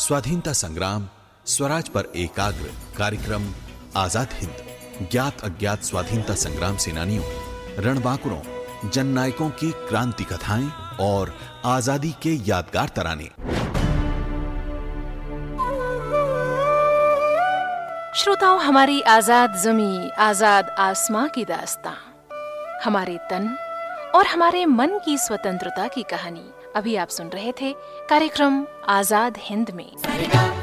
स्वाधीनता संग्राम, स्वराज पर एकाग्र कार्यक्रम आजाद हिंद, ज्ञात अज्ञात स्वाधीनता संग्राम सेनानियों, रणबांकुरों, जननायकों की क्रांति कथाएं और आजादी के यादगार तराने। श्रोताओं, हमारी आजाद ज़मीं, आजाद आसमां की दास्तां, हमारे तन और हमारे मन की स्वतंत्रता की कहानी। अभी आप सुन रहे थे कार्यक्रम आजाद हिंद में।